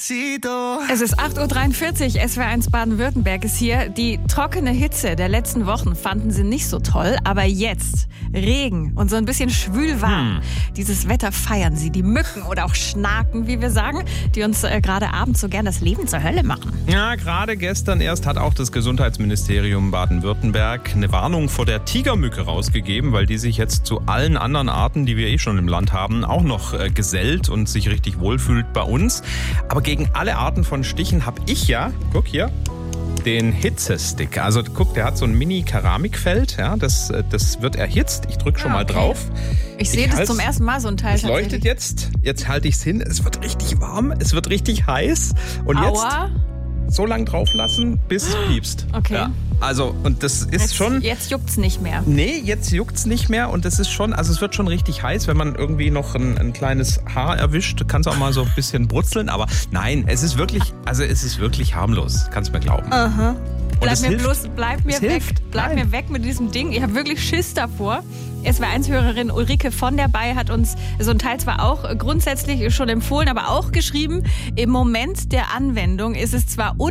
Despacito. Es ist 8.43 Uhr, SWR1 Baden-Württemberg ist hier. Die trockene Hitze der letzten Wochen fanden sie nicht so toll, aber jetzt Regen und so ein bisschen schwül warm. Dieses Wetter feiern sie, die Mücken oder auch Schnaken, wie wir sagen, die uns gerade abends so gern das Leben zur Hölle machen. Ja, gerade gestern erst hat auch das Gesundheitsministerium Baden-Württemberg eine Warnung vor der Tigermücke rausgegeben, weil die sich jetzt zu allen anderen Arten, die wir schon im Land haben, auch noch gesellt und sich richtig wohlfühlt bei uns. Aber gegen alle Arten von Stichen habe ich guck hier, den Hitzestick. Also guck, der hat so ein Mini-Keramikfeld, ja, das wird erhitzt. Ich drücke schon mal drauf. Ich sehe das zum ersten Mal, so ein Teil. Es leuchtet jetzt halte ich es hin. Es wird richtig warm, es wird richtig heiß. Und jetzt so lang drauf lassen, bis es piepst. Okay. Ja. Also, und das ist Jetzt juckt's nicht mehr. Nee, jetzt juckt's nicht mehr und das ist schon, also es wird schon richtig heiß, wenn man irgendwie noch ein kleines Haar erwischt, kann es auch mal so ein bisschen brutzeln, aber nein, es ist wirklich harmlos, kannst du mir glauben. Aha. Bleib mir weg mit diesem Ding. Ich habe wirklich Schiss davor. SWR1-Hörerin Ulrike von der Bay hat uns so ein Teil zwar auch grundsätzlich schon empfohlen, aber auch geschrieben, im Moment der Anwendung ist es zwar